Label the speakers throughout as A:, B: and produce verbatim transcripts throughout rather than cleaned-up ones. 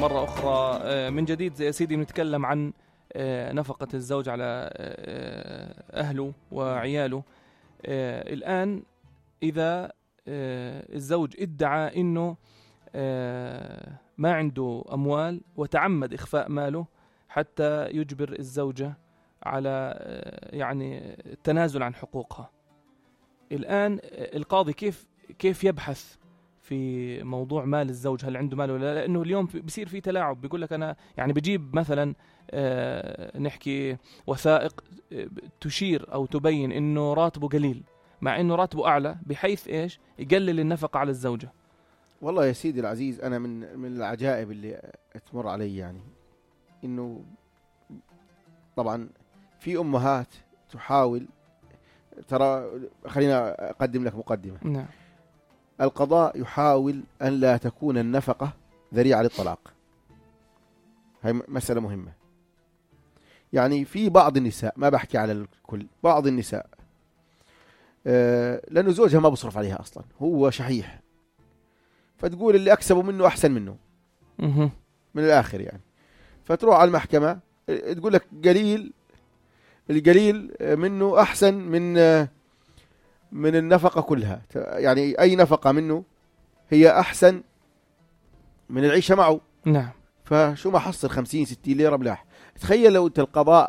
A: مرة أخرى. من جديد يا سيدي بنتكلم عن نفقة الزوج على أهله وعياله. الآن إذا الزوج ادعى إنه ما عنده أموال وتعمد إخفاء ماله حتى يجبر الزوجة على يعني التنازل عن حقوقها، الآن القاضي كيف كيف يبحث في موضوع مال الزوج؟ هل عنده مال ولا لا؟ لأنه اليوم بيصير في تلاعب، بيقول لك أنا يعني بجيب مثلا آه نحكي وثائق تشير أو تبين إنه راتبه قليل مع إنه راتبه أعلى، بحيث إيش يقلل النفقة على الزوجة.
B: والله يا سيدي العزيز، أنا من من العجائب اللي تمر علي يعني إنه طبعا في أمهات تحاول، ترى خلينا أقدم لك مقدمة.
A: نعم.
B: القضاء يحاول أن لا تكون النفقة ذريعة للطلاق، هاي مسألة مهمة. يعني في بعض النساء، ما بحكي على الكل، بعض النساء آه لأنه زوجها ما بصرف عليها أصلا، هو شحيح، فتقول اللي أكسبه منه أحسن منه من الآخر يعني. فتروح على المحكمة تقول لك قليل، القليل منه أحسن من من النفقة كلها، يعني أي نفقة منه هي أحسن من العيشة معه.
A: نعم.
B: فشو ما حصل خمسين ستين ليرة بلاح. تخيل لو أنت القضاء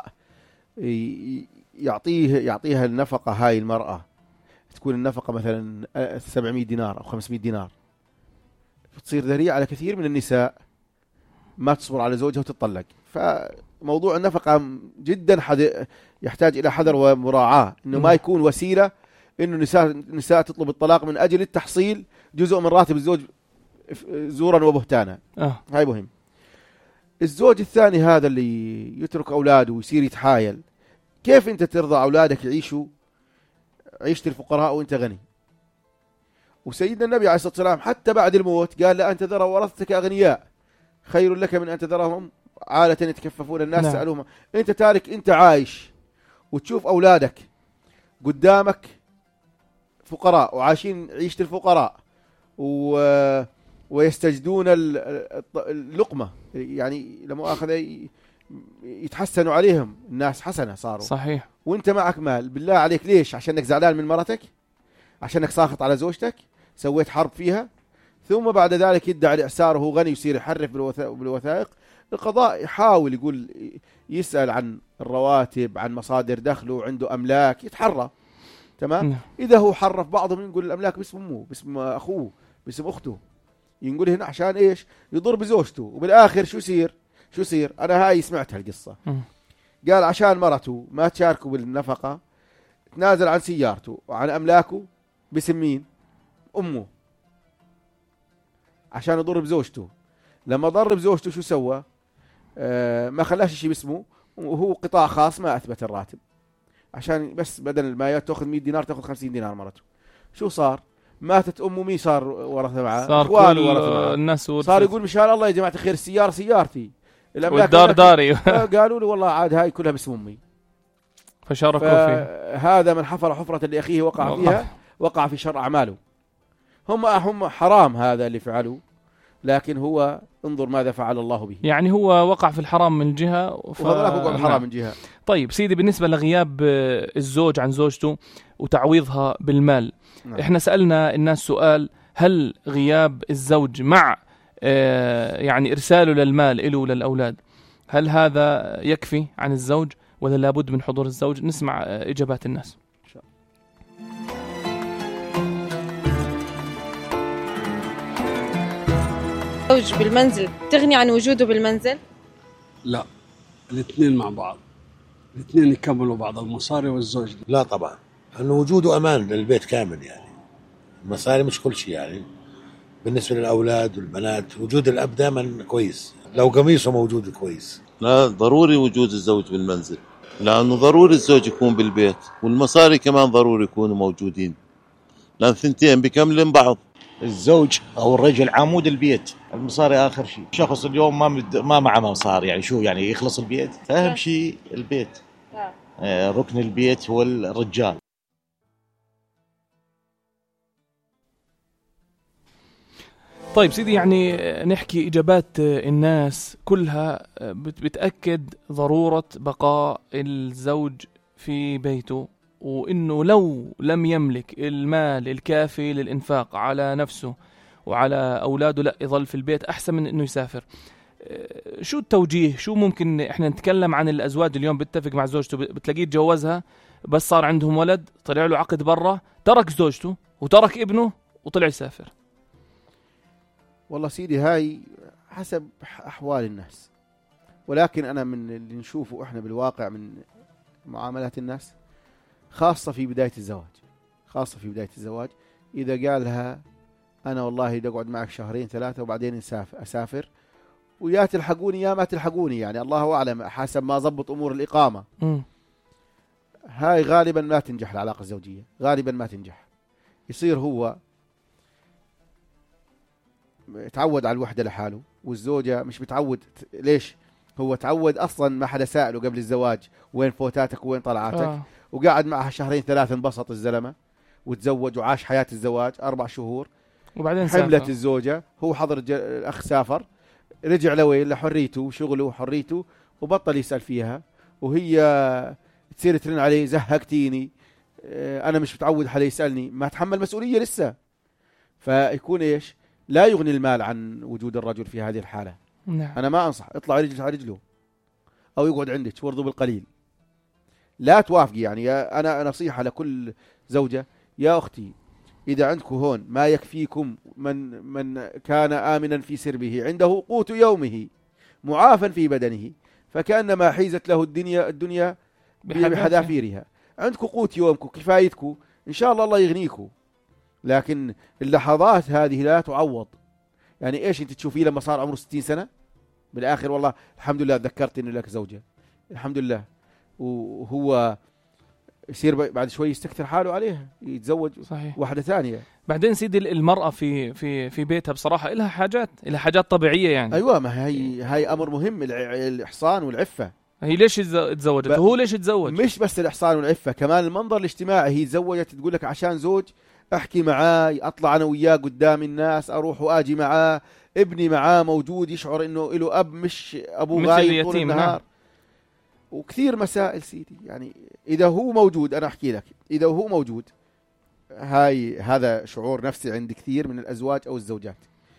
B: يعطيه يعطيها النفقة هاي المرأة، تكون النفقة مثلا سبعمائة دينار أو خمسمائة دينار، فتصير ذريعة على كثير من النساء ما تصبر على زوجها وتطلق. فموضوع النفقة جدا حد يحتاج إلى حذر ومراعاة، إنه ما يكون وسيلة إنه نساء نساء تطلب الطلاق من أجل التحصيل جزء من راتب الزوج زورا وبهتانا.
A: آه.
B: هاي مهم. الزوج الثاني هذا اللي يترك أولاده ويصير يتحايل، كيف أنت ترضى أولادك يعيشوا عيشة الفقراء وأنت غني؟ وسيدنا النبي عليه الصلاة والسلام حتى بعد الموت قال لا أن تذر ورثتك أغنياء خير لك من أن تذرهم عالة يتكففون الناس. نعم. سألوهم أنت تارك، أنت عايش وتشوف أولادك قدامك فقراء وعايشين عيشة الفقراء و... ويستجدون اللقمة، يعني لما أخذ يتحسنوا عليهم الناس، حسنة صاروا.
A: صحيح.
B: وانت معك مال، بالله عليك ليش؟ عشانك زعلان من مرتك؟ عشانك ساخط على زوجتك؟ سويت حرب فيها؟ ثم بعد ذلك يدعي الإعسار وهو غني ويصير يحرف بالوثائق. القضاء يحاول يقول يسأل عن الرواتب، عن مصادر دخله، عنده أملاك، يتحرى. تمام. إذا هو حرف بعضهم يقول الأملاك باسم أمه، باسم أخوه، باسم أخته، ينقول هنا عشان إيش؟ يضر بزوجته. وبالآخر شو يصير؟ شو يصير؟ أنا هاي سمعت هالقصة. قال عشان مرته ما تشاركوا بالنفقة تنازل عن سيارته وعن أملاكه باسم مين؟ أمه، عشان يضر بزوجته. لما ضر بزوجته شو سوى؟ آه ما خلاش شيء باسمه، وهو قطاع خاص ما أثبت الراتب، عشان بس بدل ما تأخذ مئة دينار تأخذ خمسين دينار مرته. شو صار؟ ماتت أمه، مين صار ورثة معه؟
A: صار كل الناس ورثة.
B: صار يقول مشان الله يا جماعة الخير السيارة سيارتي،
A: والدار داري.
B: قالوا له والله عاد هاي كلها باسم أمي،
A: فشاركوا فيه.
B: هذا من حفر حفرة لأخيه وقع فيها وقع في شر أعماله. هم هم حرام هذا اللي فعلوا، لكن هو انظر ماذا فعل الله به.
A: يعني هو وقع في الحرام من جهة ف...
B: وهذا وقع في الحرام من جهة.
A: طيب سيدي، بالنسبة لغياب الزوج عن زوجته وتعويضها بالمال، نعم. احنا سألنا الناس سؤال: هل غياب الزوج مع اه يعني إرساله للمال له وللأولاد، هل هذا يكفي عن الزوج ولا لابد من حضور الزوج؟ نسمع اه إجابات الناس.
C: الزوج بالمنزل تغني عن وجوده بالمنزل؟
D: لا، الاثنين مع بعض، الاثنين يكملوا بعض، المصاري والزوج.
E: لا طبعا، انه وجوده امان للبيت كامل، يعني المصاري مش كل شيء. يعني بالنسبه للاولاد والبنات وجود الاب دائما كويس، لو قميصه موجود كويس.
F: لا، ضروري وجود الزوج بالمنزل، لانه ضروري الزوج يكون بالبيت، والمصاري كمان ضروري يكونوا موجودين، لان ثنتين بكملن بعض.
G: الزوج او الرجل عمود البيت، المصاري اخر شيء. شخص اليوم ما مد... ما معه مصاري، يعني شو يعني يخلص البيت؟ اهم شيء البيت، آه ركن البيت هو الرجال.
A: طيب سيدي، يعني نحكي إجابات الناس كلها بتأكد ضرورة بقاء الزوج في بيته، وإنه لو لم يملك المال الكافي للإنفاق على نفسه وعلى أولاده لا يظل في البيت أحسن من إنه يسافر. شو التوجيه؟ شو ممكن إحنا نتكلم عن الأزواج اليوم بتتفق مع زوجته، بتلاقيه تجوزها بس صار عندهم ولد، طلع له عقد برا، ترك زوجته وترك ابنه وطلع يسافر.
B: والله سيدي هاي حسب أحوال الناس، ولكن أنا من اللي نشوفه إحنا بالواقع من معاملات الناس، خاصة في بداية الزواج خاصة في بداية الزواج إذا قالها أنا والله بدي أقعد معك شهرين ثلاثة وبعدين نسافر أسافر ويا تلحقوني يا ما تلحقوني، يعني الله أعلم حسب ما ضبط أمور الإقامة. م. هاي غالبا ما تنجح العلاقة الزوجية، غالبا ما تنجح. يصير هو تعود على الوحدة لحاله والزوجة مش متعود. ليش؟ هو تعود أصلا ما حدا سأله قبل الزواج وين فوتاتك وين طلعاتك. آه. وقاعد معها شهرين ثلاثة، انبسط الزلمة وتزوج وعاش حياة الزواج أربع شهور، وبعدين حملت سافر. الزوجة، هو حضر الأخ سافر، رجع لوين؟ لحريته وشغله وحريته، وبطل يسأل فيها، وهي تصير ترن عليه زهقتيني، أنا مش متعود حدا يسألني، ما تحمل مسؤولية لسه. فيكون إيش؟ لا يغني المال عن وجود الرجل في هذه الحالة. نعم. أنا ما أنصح اطلع رجل على رجله أو يقعد عندك وارضوا بالقليل، لا توافقي. يعني أنا نصيحة لكل زوجة، يا أختي إذا عندكم هون ما يكفيكم من من كان آمنا في سربه عنده قوت يومه معافا في بدنه فكأنما حيزت له الدنيا الدنيا بحذافيرها. عندكم قوت يومكم كفايتكم إن شاء الله الله يغنيكم، لكن اللحظات هذه لا تعوض. يعني إيش أنت تشوفيه لما صار عمره ستين سنة بالآخر والله الحمد لله تذكرت إنه لك زوجة الحمد لله، وهو يصير بعد شوي يستكثر حاله عليها يتزوج صحيح. واحدة ثانية.
A: بعدين سيدي المرأة في في في بيتها بصراحة إلها حاجات إلها حاجات طبيعية يعني.
B: أيوة، ما هي هاي أمر مهم، الإحصان والعفة.
A: هي ليش تزوجت وهو ليش تزوج؟
B: مش بس الإحصان والعفة، كمان المنظر الاجتماعي. هي تزوجت تقول لك عشان زوج أحكي معاه، أطلع أنا وياه قدام الناس، أروح وآجي معاه، ابني معاه موجود، يشعر إنه له أب مش أبوه غايب طول النهار. نعم. وكثير مسائل سيدي، يعني إذا هو موجود، أنا أحكي لك إذا هو موجود، هاي هذا شعور نفسي عند كثير من الأزواج أو الزوجات.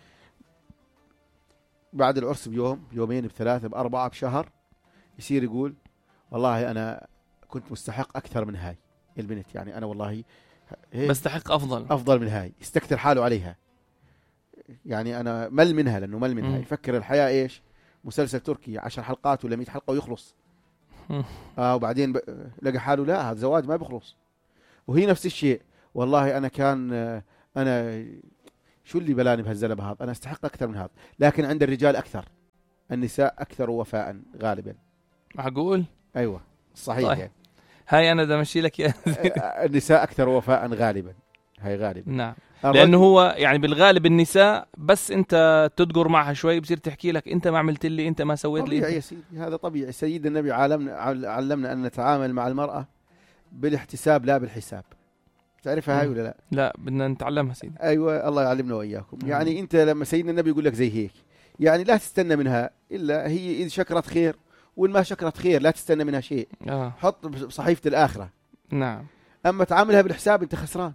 B: بعد العرس بيوم بيومين بثلاثة بأربعة بشهر يصير يقول والله أنا كنت مستحق أكثر من هاي البنت، يعني أنا والله
A: بستحق أفضل
B: أفضل من هاي، يستكثر حاله عليها. يعني أنا مل منها لأنه مل منها، يفكر الحياة إيش؟ مسلسل تركي عشر حلقات ولا مئة حلقة ويخلص. آه وبعدين ب... لقى حاله لا، هذا زواج ما بيخلص. وهي نفس الشيء، والله أنا كان أنا شو اللي بلاني بهالزلمة هذا، أنا استحق أكثر من هذا. لكن عند الرجال أكثر، النساء أكثر وفاء غالبا.
A: معقول؟
B: أيوة صحيح.
A: طيب. هاي أنا دا مشي لك يا
B: النساء أكثر وفاء غالبا، هاي غالبا.
A: نعم. لأنه هو يعني بالغالب النساء بس أنت تدقر معها شوي بصير تحكي لك أنت ما عملت لي، أنت ما سويت لي.
B: طبيعي يا سيدي، هذا طبيعي. سيد النبي علمنا علمنا أن نتعامل مع المرأة بالاحتساب لا بالحساب. تعرفها هاي ولا لا؟
A: لا بدنا نتعلمها سيدي.
B: أيوة الله يعلمنا وإياكم. يعني أنت لما سيدنا النبي يقول لك زي هيك، يعني لا تستنى منها إلا هي إذا شكرت خير، وإن ما شكرت خير لا تستنى منها شيء. آه. حط بصحيفة الآخرة.
A: نعم.
B: أما تعاملها بالحساب أنت خسران،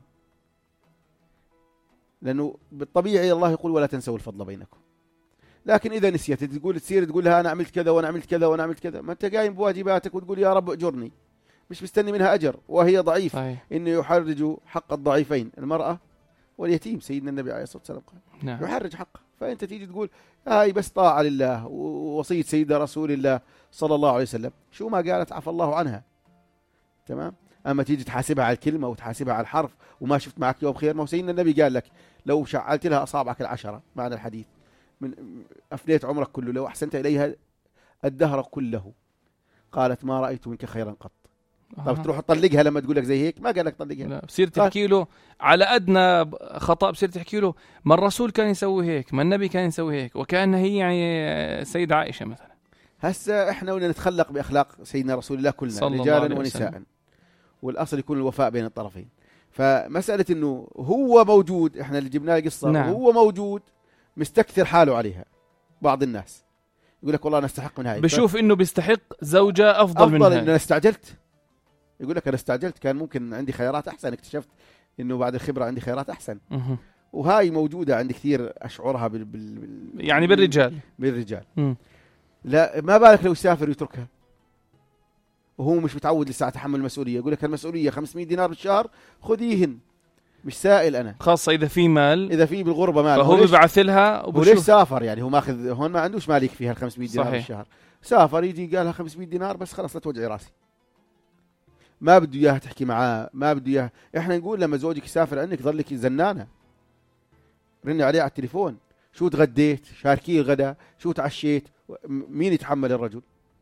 B: لأنه بالطبيعي الله يقول ولا تنسوا الفضل بينكم. لكن إذا نسيت تقول تصير تقول لها أنا عملت كذا وأنا عملت كذا وأنا عملت كذا، ما أنت قايم بواجباتك وتقول يا رب أجرني، مش مستني منها أجر وهي ضعيف. صحيح. إنه يحرج حق الضعيفين المرأة واليتيم. سيدنا النبي عليه الصلاة والسلام قال نعم. يحرج حقه. فأنت تيجي تقول هاي بس طاعة لله ووصية سيدنا رسول الله صلى الله عليه وسلم، شو ما قالت عفى الله عنها. تمام. أما تيجي تحاسبها على الكلمة وتحاسبها على الحرف وما شفت معك يوم خير، ما هو سيدنا النبي قال لك لو شعلت لها أصابعك العشرة معنى الحديث من أفنيت عمرك كله، لو أحسنت إليها الدهر كله، قالت ما رأيت منك خيرا قط. آه. طب تروح تطلقها لما تقول لك زي هيك؟ ما قال لك طلقها.
A: لا بصير تحكي له على أدنى خطأ، بصير تحكي له ما الرسول كان يسوي هيك، ما النبي كان يسوي هيك، وكأن هي يعني سيدة عائشة مثلا.
B: هسه إحنا ولا نتخلق بأخلاق سيدنا رسول الله كلنا رجالا ونساء، والأصل يكون الوفاء بين الطرفين. فمسألة إنه هو موجود، إحنا اللي جبنا القصة. نعم. هو موجود مستكثر حاله عليها. بعض الناس يقول لك والله أنا استحق من هاي،
A: بشوف إنه بيستحق زوجة أفضل, أفضل من هاي.
B: أفضل إن أنا استعجلت. يقول لك أنا استعجلت، كان ممكن عندي خيارات أحسن، اكتشفت إنه بعد الخبرة عندي خيارات أحسن.
A: مه.
B: وهاي موجودة عند كثير أشعرها بال... بال... بال...
A: يعني بالرجال
B: بالرجال
A: م.
B: لا ما بالك لو يسافر ويتركها وهو مش متعود لسه تحمل المسؤولية. يقول لك المسؤولية خمسمائة دينار بالشهر خذيهن، مش سائل أنا،
A: خاصة إذا في مال،
B: إذا في بالغربة مال
A: فهو بيبعث لها.
B: وليش سافر يعني هو ماخذ هون ما عندوش مالك فيها ال خمسمائة دينار
A: صحيح.
B: بالشهر، سافر يجي قالها خمسمائة دينار بس خلاص لا توجعي راسي، ما بده إياها تحكي معاه، ما بده إياها. إحنا نقول لما زوجك يسافر عندك ظلك زنانة، رني عليه على التليفون، شو تغديت، شاركيه الغداء، شو تعشيت، مين يتحمل الرجل؟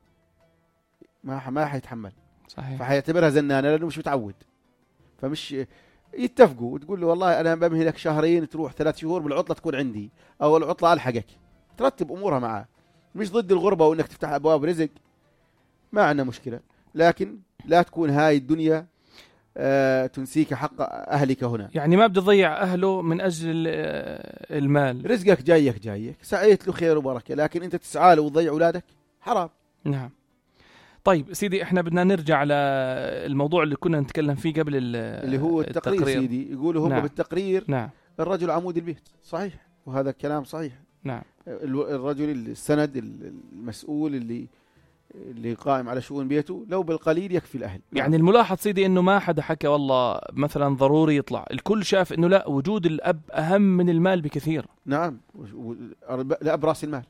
B: ما ما حيتحمل.
A: صحيح.
B: فحيعتبرها زنانة لأنه مش متعود. فمش يتفقوا وتقول له والله أنا بمهلك شهرين تروح ثلاث شهور بالعطلة تكون عندي، أو العطلة ألحقك، ترتب أمورها معاه. مش ضد الغربة وإنك تفتح أبواب رزق، ما عندنا مشكلة، لكن لا تكون هاي الدنيا آه تنسيك حق أهلك هنا.
A: يعني ما بدي أضيع أهله من أجل المال.
B: رزقك جايك جايك سعيت له خير وبركة، لكن أنت تسعى له وتضيع أولادك حرام.
A: نعم. طيب سيدي احنا بدنا نرجع على الموضوع اللي كنا نتكلم فيه قبل
B: اللي هو التقرير, التقرير. سيدي يقولوا هم نعم. بالتقرير
A: نعم.
B: الرجل عمود البيت، صحيح، وهذا الكلام صحيح.
A: نعم.
B: الرجل السند المسؤول اللي اللي قائم على شؤون بيته لو بالقليل يكفي الأهل.
A: يعني الملاحظ سيدي انه ما حدا حكى والله مثلا ضروري يطلع، الكل شاف انه لا، وجود الأب أهم من المال بكثير.
B: نعم، الأب رأس المال،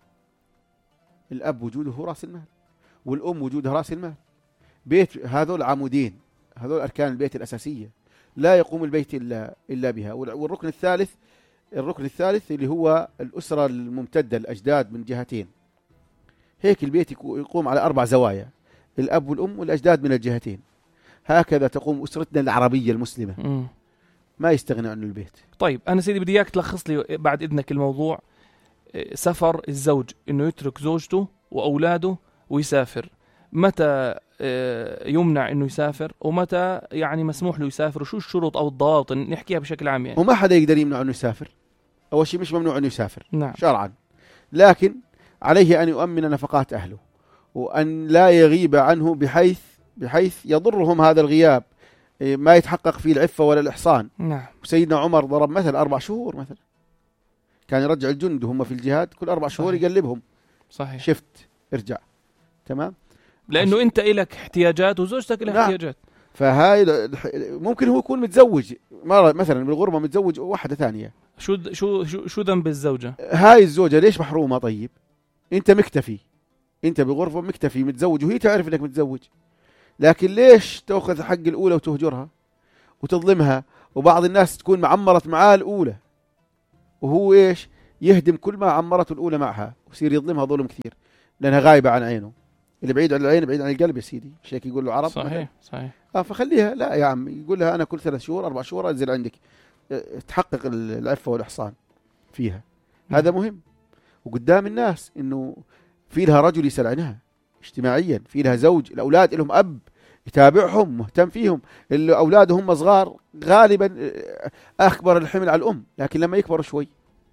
B: الأب وجوده هو رأس المال، والأم وجودها رأس المال. بيت هذول عمودين، هذول أركان البيت الأساسية، لا يقوم البيت إلا إلا بها. والركن الثالث الركن الثالث اللي هو الأسرة الممتدة، الأجداد من جهتين. هيك البيت يقوم على أربع زوايا، الأب والأم والأجداد من الجهتين. هكذا تقوم أسرتنا العربية المسلمة.
A: م.
B: ما يستغنى عن البيت.
A: طيب أنا سيدي بدي إياك تلخص لي بعد إذنك الموضوع، سفر الزوج، إنه يترك زوجته وأولاده ويسافر. متى يمنع إنه يسافر ومتى يعني مسموح له يسافر، وشو الشروط أو الضوابط نحكيها بشكل عام يعني.
B: وما حدا يقدر يمنع إنه يسافر. أول شيء مش ممنوع إنه يسافر
A: نعم.
B: شرعا، لكن عليه أن يؤمن نفقات أهله، وأن لا يغيب عنه بحيث بحيث يضرهم هذا الغياب، ما يتحقق فيه العفة ولا الإحصان.
A: نعم.
B: سيدنا عمر ضرب مثل أربع شهور مثلا، كان يرجع الجند وهم في الجهاد كل أربع شهور صحيح. يقلبهم. صحيح. شفت ارجع. تمام.
A: لأنه أنت إلك احتياجات وزوجتك إلها نعم. احتياجات.
B: فهاي ممكن هو يكون متزوج مرة مثلا بالغربة، متزوج واحدة ثانية.
A: شو شو شو شو ذنب الزوجة؟
B: هاي الزوجة ليش محرومة؟ طيب أنت مكتفي، أنت بالغرفة مكتفي متزوج وهي تعرف أنك متزوج، لكن ليش تأخذ حق الأولى وتهجرها وتظلمها؟ وبعض الناس تكون معمرت معاه الأولى وهو إيش يهدم كل ما عمرته الأولى معها، ويصير يظلمها ظلم كثير لأنها غايبة عن عينه. اللي بعيد عن العين بعيد عن القلب يا سيدي، مش هيك يقول له عرب؟
A: صحيح صحيح.
B: آه فخليها، لا يا عم، يقول لها أنا كل ثلاث شهور أربع شهور أنزل عندك، تحقق العفة والإحصان فيها. م. هذا مهم. وقدام الناس إنه في لها رجل يسأل عنها اجتماعيا، في لها زوج، الأولاد لهم أب يتابعهم مهتم فيهم. اللي أولادهم صغار غالبا أكبر الحمل على الأم، لكن لما يكبروا شوي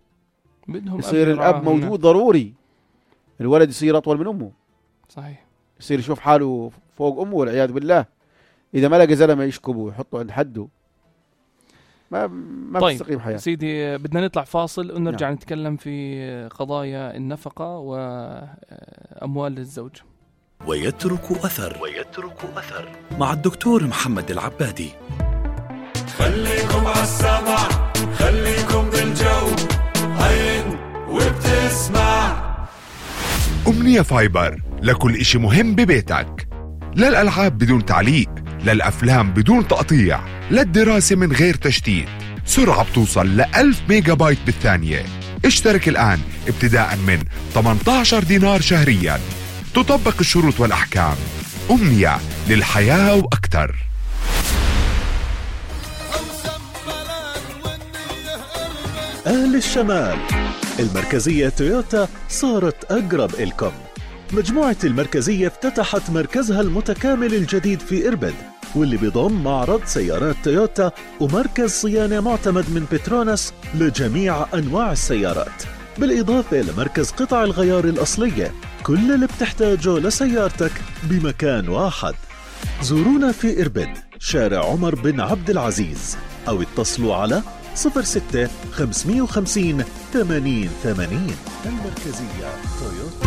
B: يصير الأب موجود ضروري، الولد يصير أطول من أمه.
A: صحيح.
B: يصير يشوف حاله فوق أمه والعياذ بالله. إذا ما لقى زلمة يشكبه ويحطه عند حده ما ما
A: طيب
B: تستقيم حياة.
A: سيدي بدنا نطلع فاصل ونرجع نعم. نتكلم في قضايا النفقة وأموال الزوج.
H: ويترك أثر ويترك أثر مع الدكتور محمد العبادي. خليكم على السمع، خليكم بالجو، هين وبتسمع أمنية فايبر، لكل إشي مهم ببيتك، للألعاب بدون تعليق، للأفلام بدون تقطيع، للدراسة من غير تشتيت، سرعة بتوصل لألف ميجا بايت بالثانية. اشترك الآن ابتداء من ثمانية عشر دينار شهريا، تطبق الشروط والأحكام. أمنية للحياة وأكثر.
I: أهل الشمال، المركزية تويوتا صارت أقرب إلكم. مجموعة المركزية افتتحت مركزها المتكامل الجديد في إربد، واللي بيضم معرض سيارات تويوتا ومركز صيانة معتمد من بتروناس لجميع أنواع السيارات، بالإضافة لمركز قطع الغيار الأصلية، كل اللي بتحتاجه لسيارتك بمكان واحد. زورونا في إربد، شارع عمر بن عبد العزيز، أو اتصلوا على صفر ستة خمسمية وخمسين ثمانين ثمانين. المركزية تويوتا.